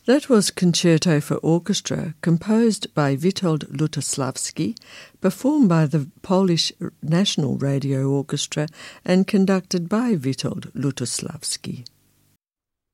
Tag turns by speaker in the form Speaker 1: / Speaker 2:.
Speaker 1: That was Concerto for Orchestra, composed by Witold Lutosławski, performed by the Polish National Radio Orchestra and conducted by Witold Lutosławski.